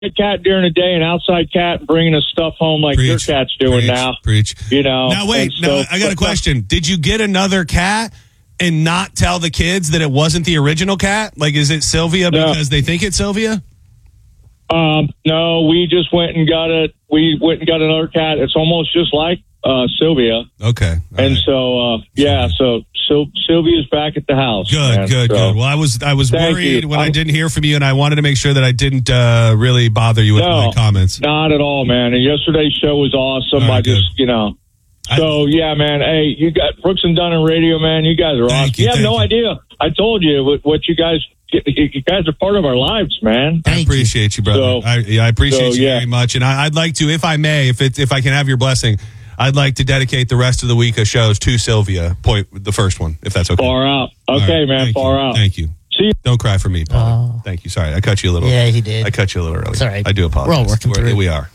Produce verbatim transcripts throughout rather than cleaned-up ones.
cat during the day, an outside cat, and bringing us stuff home like preach, your cat's doing preach, now. Preach. You know. Now wait. So, now I got a question. Did you get another cat and not tell the kids that it wasn't the original cat? Like, is it Sylvia because no. they think it's Sylvia? Um, no, we just went and got it. We went and got another cat. It's almost just like uh, Sylvia. Okay. All and right. so, uh, yeah, so, so Sylvia's back at the house. Good, man. good, so, good. Well, I was I was worried you. when I'm, I didn't hear from you, and I wanted to make sure that I didn't uh, really bother you with no, my comments. Not at all, man. And yesterday's show was awesome. Right, I just, good. you know. So, I, yeah, man. Hey, you got Brooks and Dunn on radio, man. You guys are awesome. You, you have no you. idea. I told you what, what you guys. You guys are part of our lives, man. I appreciate you, brother. So, I, yeah, I appreciate so, you yeah. very much, and I, I'd like to, if I may, if it, if I can have your blessing, I'd like to dedicate the rest of the week of shows to Sylvia. Point the first one, if that's okay. Far out, okay, right, man. Far you. out. Thank you. See you. Don't cry for me, Paul. Oh. Thank you. Sorry, I cut you a little. Yeah, he did. I cut you a little early. It's all right. I do apologize. We're all working We're, through it. We are.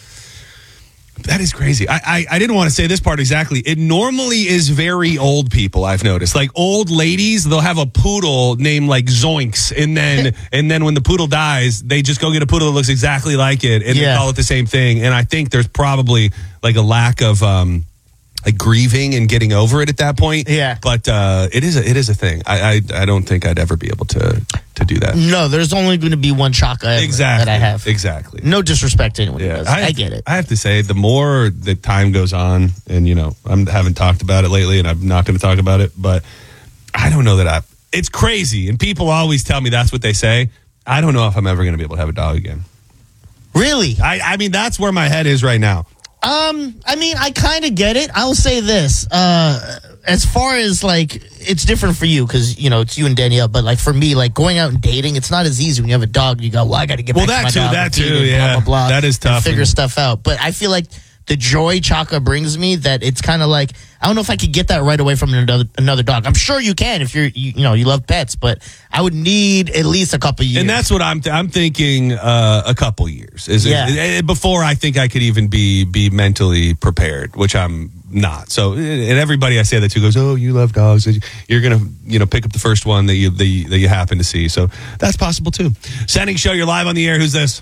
That is crazy. I, I I didn't want to say this part exactly. It normally is very old people, I've noticed. Like old ladies, they'll have a poodle named like Zoinks, and then and then when the poodle dies, they just go get a poodle that looks exactly like it, and Yeah. they call it the same thing. And I think there's probably like a lack of um like grieving and getting over it at that point. Yeah. But uh, it is a, it is a thing. I, I I don't think I'd ever be able to to do that. No, there's only going to be one Chaka ever Exactly. that I have. Exactly. No disrespect to anyone who Yeah, does. I, I get it. I have to say, the more the time goes on, and you know, I haven't talked about it lately, and I'm not going to talk about it, but I don't know that I. It's crazy, and people always tell me that's what they say. I don't know if I'm ever going to be able to have a dog again. Really? I, I mean, that's where my head is right now. Um, I mean, I kind of get it. I'll say this. Uh, as far as like, it's different for you because you know it's you and Danielle. But like for me, like going out and dating, it's not as easy when you have a dog. You go, well, I got to get Well, back that to my too, dog. that and feed too, it, yeah. Blah, blah, blah, That is and tough. Figure stuff out. But I feel like the joy Chaka brings me, that it's kind of like, I don't know if I could get that right away from another another dog. I'm sure you can if you're you, you know you love pets, but I would need at least a couple years. And that's what I'm th- I'm thinking. Uh, a couple years is it, Yeah. it- before I think I could even be be mentally prepared, which I'm not. So, and everybody I say that to goes, "Oh, you love dogs. You're gonna you know pick up the first one that you that you, that you happen to see." So that's possible too. Sending show, you're live on the air. Who's this?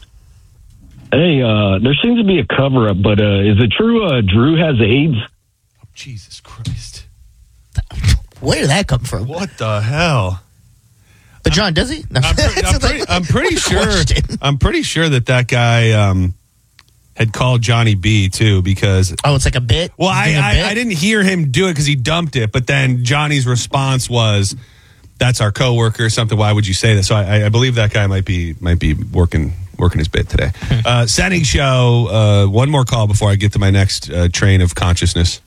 Hey, uh, there seems to be a cover up, but uh, is it true uh, Drew has AIDS? Oh, Jesus Christ! Where did that come from? What the hell? But John, does he? No. I'm, pre- I'm pretty, I'm pretty Good sure. question. I'm pretty sure that that guy um, had called Johnny B too because. Oh, it's like a bit. Well, I, Doing a I, bit? I didn't hear him do it because he dumped it, but then Johnny's response was, "That's our coworker or something. Why would you say that?" So I, I believe that guy might be might be working working his bit today. uh, Setting show. Uh, one more call before I get to my next uh, train of consciousness.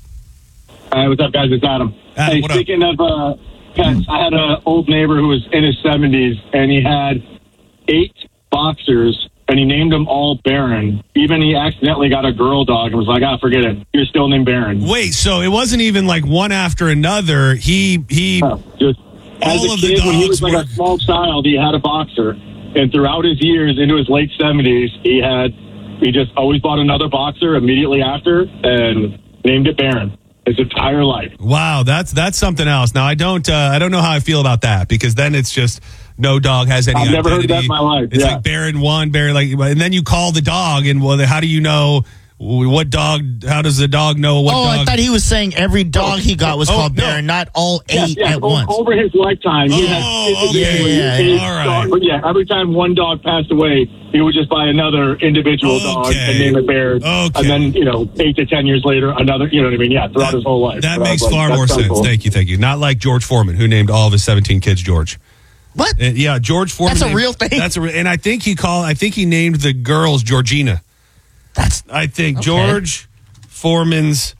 Hey, what's up, guys? It's Adam. Adam, hey, what up? speaking of uh, pets, I had an old neighbor who was in his seventies, and he had eight boxers, and he named them all Baron. Even he accidentally got a girl dog and was like, ah, forget it. You're still named Baron. Wait, so it wasn't even like one after another. He he. Uh, just as all a of the kid, when he was dogs like were- a small child, he had a boxer. And throughout his years, into his late seventies, he had he just always bought another boxer immediately after and named it Baron. His entire life. Wow, that's that's something else. Now I don't uh, I don't know how I feel about that because then it's just no dog has any I've never identity. heard that in my life. It's Yeah. like Baron one, Baron like, and then you call the dog, and well, how do you know what dog? How does the dog know what Oh, dog? I thought he was saying every dog he got was Oh, called no. Baron, not all Yeah, eight yeah, at o- once. Over his lifetime, he Oh, had okay. Yeah, eight all right. dogs. But yeah, every time one dog passed away, he would just buy another individual dog Okay. and name it Baron. Okay. And then, you know, eight to ten years later, another, you know what I mean? Yeah, throughout his whole life. That But I makes was like, far that's more so sense. cool. Thank you, thank you. Not like George Foreman, who named all of his seventeen kids George. What? Uh, yeah, George Foreman. That's a named- real thing? That's a, re- and I think he called. I think he named the girls Georgina. That's I think Okay. George Foreman's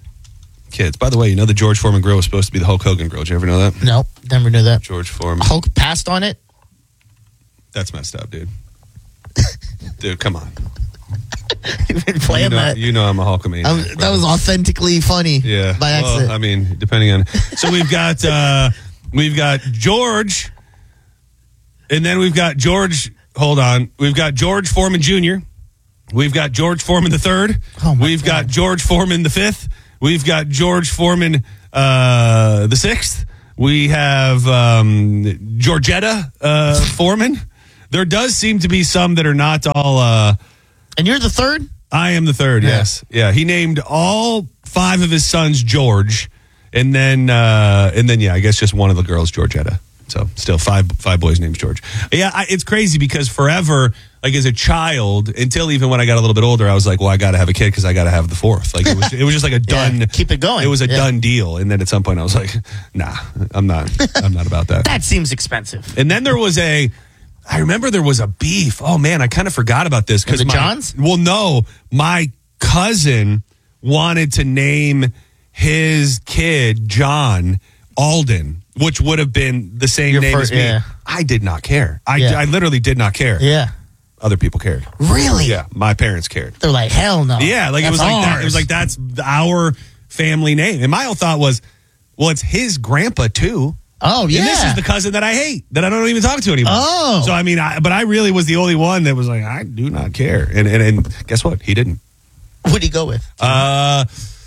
kids. By the way, you know the George Foreman grill was supposed to be the Hulk Hogan grill. Did you ever know that? no, never knew that. George Foreman. Hulk passed on it. That's messed up, dude. Dude, come on. You've been playing You know, that. you know I'm a Hulkamaniac. Um, that was authentically funny. yeah. by Well, accident. I mean, depending on. So we've got uh, we've got George, and then we've got George. Hold on, we've got George Foreman Junior We've got George Foreman the third. Oh, my we've God. got George Foreman the fifth. We've got George Foreman uh, the sixth. We have um, Georgetta uh, Foreman There does seem to be some that are not all. Uh, And you're the third? I am the third, Yeah. yes. Yeah, he named all five of his sons George. And then, uh, and then, yeah, I guess just one of the girls, Georgetta. So still five five boys named George. Yeah, I, it's crazy because forever, like as a child, until even when I got a little bit older, I was like, well, I got to have a kid because I got to have the fourth. Like it was, it was just like a done. Yeah, keep it going. It was a Yeah. done deal. And then at some point, I was like, nah, I'm not. I'm not about that. That seems expensive. And then there was a. I remember there was a beef. Oh man, I kind of forgot about this because the my Johns? well, no, my cousin wanted to name his kid John Alden, which would have been the same Your name first- as me. yeah. I did not care. I, Yeah. I literally did not care. Yeah. Other people cared. Really? Yeah, my parents cared. They're like, hell no. Yeah, like it That's was like that. It was ours. like that's our family name. And my whole thought was, well, it's his grandpa too. Oh, yeah. And this is the cousin that I hate, that I don't even talk to anymore. Oh. So, I mean, I, but I really was the only one that was like, I do not care. And and, and guess what? He didn't. What'd he go with? Uh,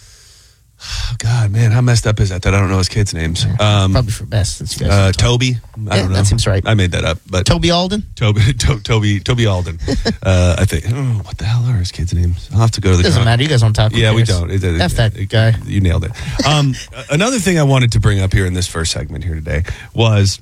God, man, how messed up is that that I don't know his kids' names? Um, Probably for best. Since you guys uh, don't talk. Toby? I Yeah, don't know. that seems right. I made that up. But Toby Alden? Toby, to, Toby, Toby Alden. uh, I think, oh, what the hell are his kids' names? I'll have to go to the Doesn't con- matter. You guys don't talk. Who Yeah, we cares? don't. It- it- F that it- guy. You nailed it. Um, another thing I wanted to bring up here in this first segment here today was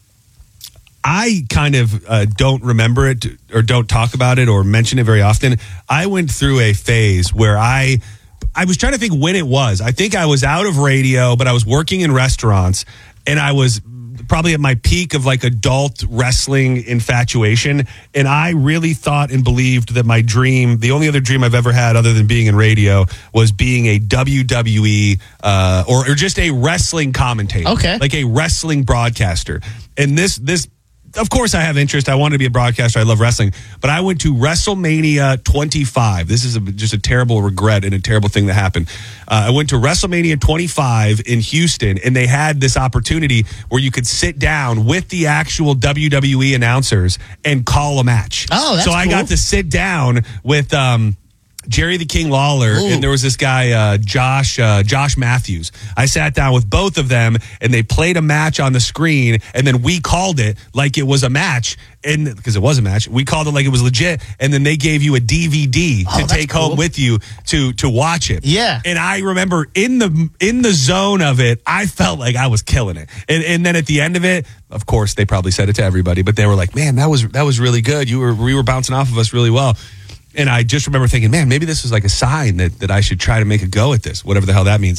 I kind of uh, don't remember it or don't talk about it or mention it very often. I went through a phase where I I was trying to think when it was. I think I was out of radio, but I was working in restaurants, and I was probably at my peak of like adult wrestling infatuation. And I really thought and believed that my dream, the only other dream I've ever had other than being in radio, was being a W W E uh, or, or just a wrestling commentator. Okay. Like a wrestling broadcaster. And this, this, of course, I have interest. I wanted to be a broadcaster. I love wrestling. But I went to WrestleMania twenty-five. This is a, just a terrible regret and a terrible thing that happened. Uh, I went to WrestleMania twenty-five in Houston, and they had this opportunity where you could sit down with the actual W W E announcers and call a match. Oh, that's So I cool. got to sit down with... Um, Jerry the King Lawler, Ooh. and there was this guy, uh, Josh uh, Josh Matthews. I sat down with both of them, and they played a match on the screen, and then we called it like it was a match, and because it was a match, we called it like it was legit, and then they gave you a D V D Oh, to that's take home cool. with you to to watch it. Yeah. And I remember in the in the zone of it, I felt like I was killing it, and and then at the end of it, of course, they probably said it to everybody, but they were like, "Man, that was that was really good. You were we were bouncing off of us really well." And I just remember thinking, man, maybe this is like a sign that, that I should try to make a go at this, whatever the hell that means.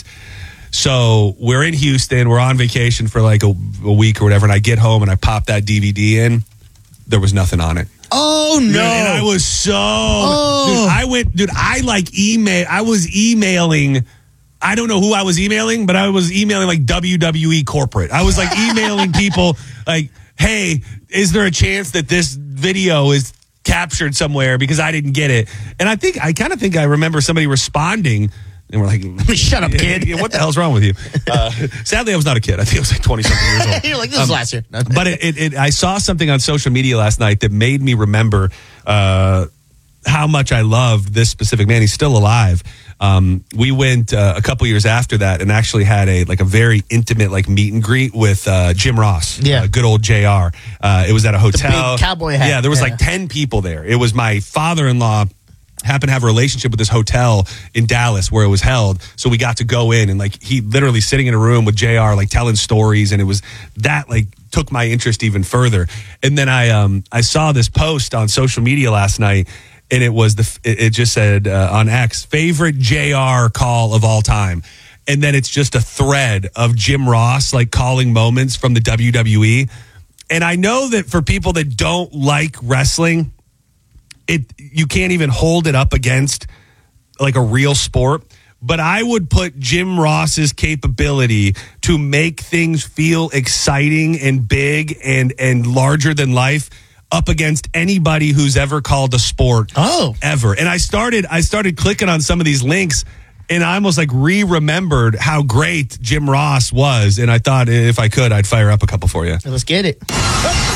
So we're in Houston. We're on vacation for like a, a week or whatever. And I get home and I pop that D V D in. There was nothing on it. Oh, no. Dude, and I was so... Oh. Dude, I went... Dude, I like email... I was emailing... I don't know who I was emailing, but I was emailing like W W E corporate. I was like emailing people like, hey, is there a chance that this video is captured somewhere because I didn't get it? And I think I kind of think I remember somebody responding, and we're like, Shut up, kid. Yeah, what the hell's wrong with you? Uh, sadly, I was not a kid. I think I was like twenty something years old. You're like, this was last year. No. But it, it, it, I saw something on social media last night that made me remember uh, how much I loved this specific man. He's still alive. Um, we went uh, a couple years after that and actually had a like a very intimate like meet and greet with uh, Jim Ross. Yeah. uh, good old J R. Uh, it was at a hotel. big cowboy hat. Yeah, there was Yeah. like ten people there. It was my father-in-law. Happened to have a relationship with this hotel in Dallas where it was held. So we got to go in and like he literally sitting in a room with J R, like telling stories. And it was that like took my interest even further. And then I, um, I saw this post on social media last night and it was the, it it just said uh, on X, favorite J R call of all time. And then it's just a thread of Jim Ross, like calling moments from the W W E. And I know that for people that don't like wrestling, it you can't even hold it up against like a real sport. But I would put Jim Ross's capability to make things feel exciting and big and and larger than life up against anybody who's ever called a sport Oh. ever. And I started I started clicking on some of these links and I almost like re-remembered how great Jim Ross was. And I thought if I could, I'd fire up a couple for you. Let's get it.